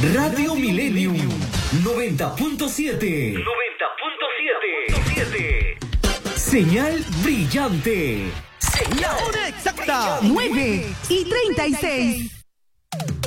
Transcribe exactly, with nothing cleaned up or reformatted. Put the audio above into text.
Radio Millennium noventa punto siete. noventa punto siete. Señal brillante. Señal La hora exacta, nueve y treinta y seis.